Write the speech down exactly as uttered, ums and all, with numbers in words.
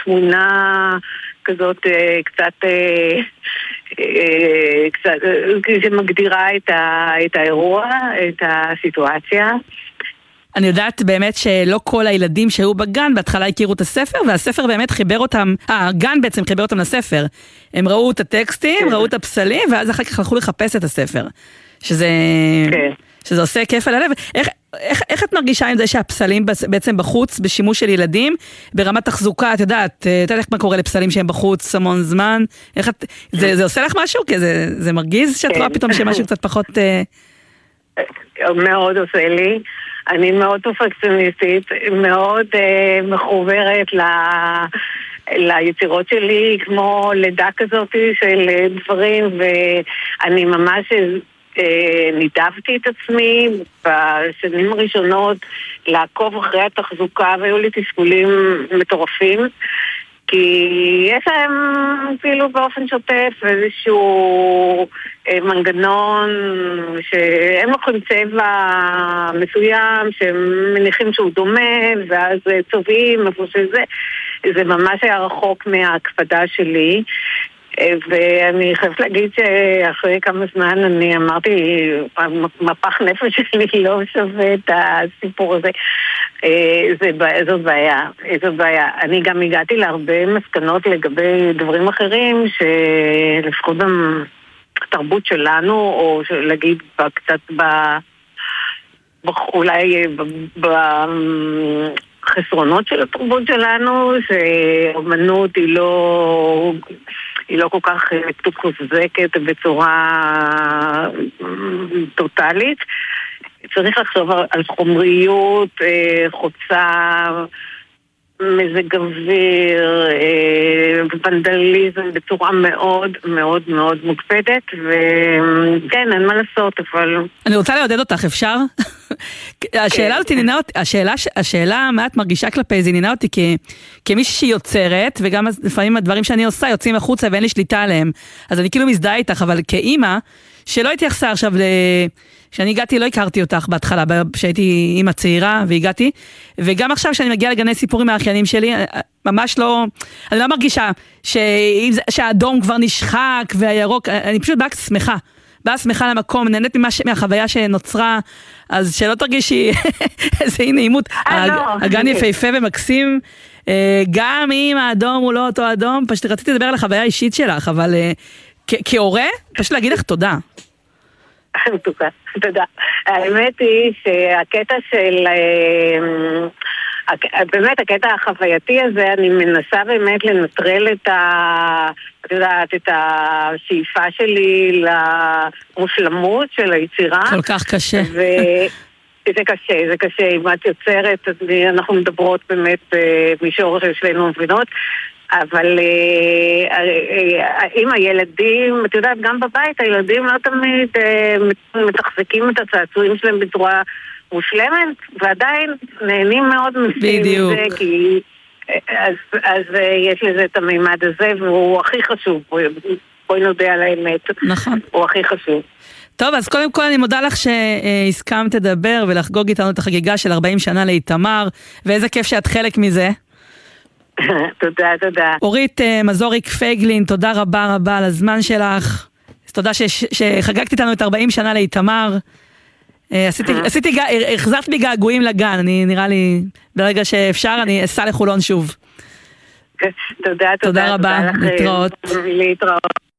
תמונה כזאת קצת, קצת שמגדירה את, ה, את האירוע, את הסיטואציה. אני יודעת באמת שלא כל הילדים שהיו בגן בהתחלה הכירו את הספר, והספר באמת חיבר אותם, אה, הגן בעצם חיבר אותם לספר. הם ראו את הטקסטים, ראו את הפסלים, ואז אחר כך הלכו לחפש את הספר. שזה, שזה עושה כיף על הלב. איך, איך, איך את מרגישה עם זה שהפסלים בעצם בחוץ, בשימוש של ילדים, ברמת תחזוקה, את יודעת, את יודעת איך מה קורה לפסלים שהם בחוץ המון זמן? איך את, זה, זה עושה לך משהו? כי זה, זה מרגיז שאת רואה פתאום שמשהו קצת פחות... מאוד עושה לי. אני מאוד פרפקציוניסטית, מאוד אה, מחוברת ל... ליצירות שלי, כמו לידה כזאת של דברים, ואני ממש אה, נידבתי את עצמי בשנים הראשונות לעקוב אחרי התחזוקה, והיו לי תסכולים מטורפים, כי יש להם כאילו באופן שוטף איזשהו מנגנון שהם לוקחים צבע מסוים שהם מניחים שהוא דומה ואז צובעים איפה שזה, זה ממש היה רחוק מההקפדה שלי. ואני חייבת להגיד שאחרי כמה זמן אני אמרתי, מפח נפש שלי לא שווה את הסיפור הזה. זאת בעיה, זאת בעיה. אני גם הגעתי להרבה מסקנות לגבי דברים אחרים, שלפחות בתרבות שלנו, או להגיד קצת ב... אולי בחסרונות של התרבות שלנו, שאומנות היא לא... היא לא כל כך מתוחזקת בצורה טוטלית. צריך לחשוב על חומריות, חוצה, מזג אוויר, ונדליזם בצורה מאוד מאוד מאוד מוקפדת, וכן, אין מה לעשות, אבל... אני רוצה לעודד אותך, אפשר? השאלה אותי, נינה אותי, השאלה, השאלה מה את מרגישה כלפי זה, נינה אותי כמישהי שיוצרת, וגם לפעמים הדברים שאני עושה יוצאים החוצה ואין לי שליטה עליהם, אז אני כאילו מזדהה איתך, אבל כאימא, שלא התייחסה עכשיו ל... כשאני הגעתי לא הכרתי אותך בהתחלה, כשהייתי אימא צעירה והגעתי, וגם עכשיו כשאני מגיעה לגני סיפורים מהאחיינים שלי, ממש לא, אני לא מרגישה ש... שהאדום כבר נשחק והירוק, אני פשוט באה שמחה, באה שמחה למקום, נהנית ממש... מהחוויה שנוצרה, אז שלא תרגישי איזה אי נעימות, הגן יפהפה ומקסים, גם אם האדום הוא לא אותו אדום, פשוט רציתי לדבר על החוויה האישית שלך, אבל כהורה, פשוט להגיד לך תודה. תודה. האמת היא שהקטע של... באמת הקטע החווייתי הזה, אני מנסה באמת לנטרל את ה... את יודעת, את השאיפה שלי למושלמות של היצירה. כל כך קשה. זה קשה, זה קשה. אם את יוצרת, אנחנו מדברות באמת מישור של שלינו מבינות, אבל עם הילדים, את יודעת, גם בבית, הילדים לא תמיד מתחזקים את הצעצועים שלהם בצורה מושלמת, ועדיין נהנים מאוד בדיוק. מזה, כי אז, אז יש לזה את המימד הזה, והוא הכי חשוב, בואי נודה על האמת. נכון. הוא הכי חשוב. טוב, אז קודם כל אני מודה לך שהסכמת לדבר ולחגוג איתנו את החגיגה של ארבעים שנה לאיתמר, ואיזה כיף שאת חלק מזה. תודה, תודה. אורית מזוריק פייגלין, תודה רבה רבה על הזמן שלך. תודה שחגגת איתנו את ארבעים שנה לאיתמר. עשיתי, עשיתי, החזרת בי געגועים לגן, אני נראה לי, ברגע שאפשר, אני אסע לחולון שוב. תודה, תודה. תודה רבה, להתראות. להתראות.